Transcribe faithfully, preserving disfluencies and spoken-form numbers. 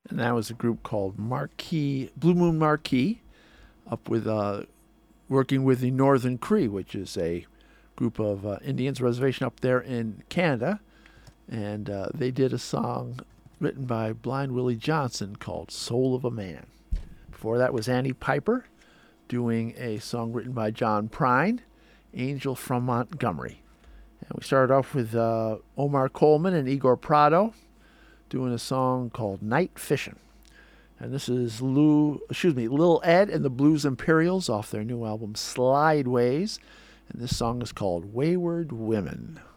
And that was a group called Marquee, Blue Moon Marquee, up with uh, working with the Northern Cree, which is a group of uh, Indians reservation up there in Canada. And uh, they did a song written by Blind Willie Johnson called Soul of a Man. Before that was Annie Piper doing a song written by John Prine, Angel from Montgomery. And we started off with uh, Omar Coleman and Igor Prado doing a song called Night Fishing. And this is Lou, excuse me, Lil Ed and the Blues Imperials off their new album Slideways. And this song is called Wayward Women.